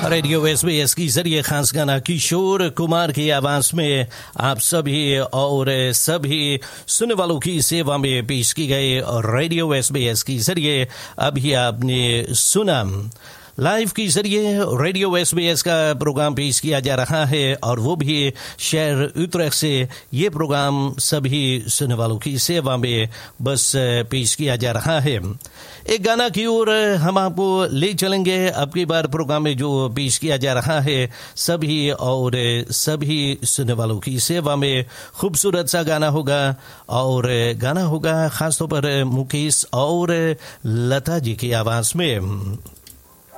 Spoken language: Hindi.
रेडियो एसबीएस की जरिए खास गाना किशोर कुमार की आवाज में आप सभी और सभी सुनने वालों की सेवा में पेश की गई रेडियो एसबीएस की जरिए अभी आपने सुना लाइव के जरिए रेडियो एसबीएस का प्रोग्राम पेश किया जा रहा है और वो भी शहर उत्तरेख्ट से ये प्रोग्राम सभी सुनने वालों की सेवा में बस पेश किया जा रहा है। एक गाना की ओर हम आपको ले चलेंगे। अब की बार प्रोग्राम में जो पेश किया जा रहा है सभी और सभी सुनने वालों की सेवा में खूबसूरत सा गाना होगा और गाना होगा खासतौर पर मुकेश और लता जी की आवाज में।